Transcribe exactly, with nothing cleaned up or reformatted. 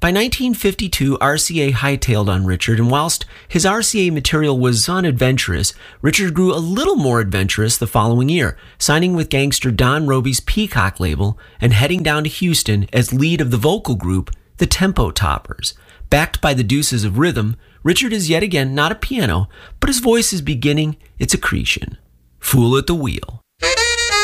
By nineteen fifty-two, R C A hightailed on Richard, and whilst his R C A material was unadventurous, Richard grew a little more adventurous the following year, signing with gangster Don Robey's Peacock label and heading down to Houston as lead of the vocal group, the Tempo Toppers. Backed by the Deuces of Rhythm, Richard is yet again not a piano, but his voice is beginning its accretion. Fool at the Wheel.